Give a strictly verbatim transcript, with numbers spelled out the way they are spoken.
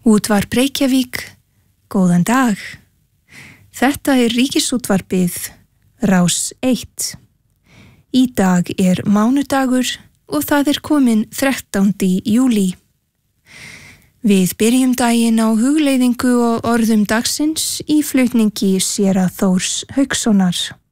Útvarp Reykjavík, góðan dag. Þetta er Ríkisútvarpið, Rás eitt. Í dag er mánudagur og það er komin þrettándi júlí. Við byrjum daginn á hugleiðingu og orðum dagsins í flutningi séra Þórs Haukssonar.